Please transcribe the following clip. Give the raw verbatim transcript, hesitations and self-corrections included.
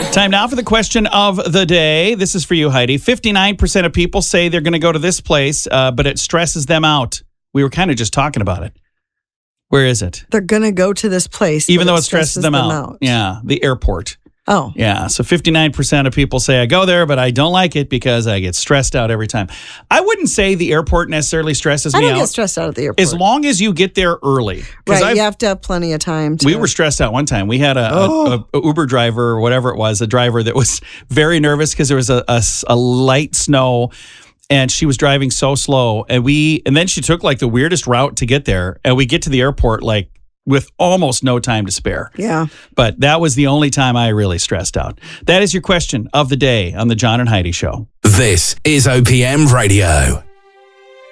Time now for the question of the day. This is for you, Heidi. fifty-nine percent of people say they're going to go to this place, uh, but it stresses them out. We were kind of just talking about it. Where is it? They're going to go to this place. Even though it stresses, stresses them, them out. out. Yeah, the airport. Oh. Yeah, so fifty-nine percent of people say, I go there, but I don't like it because I get stressed out every time. I wouldn't say the airport necessarily stresses I me out. I don't get stressed out at the airport. As long as you get there early. Right, I've, you have to have plenty of time. To... We were stressed out one time. We had a, oh. a, a Uber driver or whatever it was, a driver that was very nervous because there was a, a, a light snow and she was driving so slow. And we and then she took like the weirdest route to get there. And we get to the airport like with almost no time to spare. Yeah. But that was the only time I really stressed out. That is your question of the day on the John and Heidi Show. This is O P M Radio.